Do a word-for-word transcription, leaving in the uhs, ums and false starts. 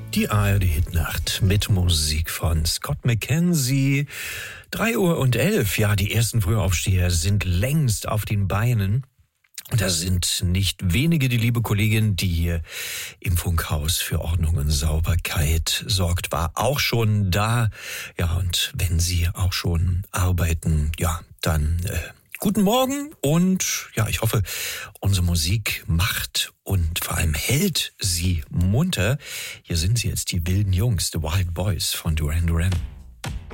Die A R D-Hitnacht mit Musik von Scott McKenzie. drei Uhr und elf, ja, die ersten Frühaufsteher sind längst auf den Beinen. Und das sind nicht wenige, die liebe Kollegin, die hier im Funkhaus für Ordnung und Sauberkeit sorgt, war auch schon da. Ja, und wenn Sie auch schon arbeiten, ja, dann äh, guten Morgen und ja, ich hoffe, unsere Musik macht und vor allem hält Sie munter. Hier sind sie jetzt, die wilden Jungs, The Wild Boys von Duran Duran.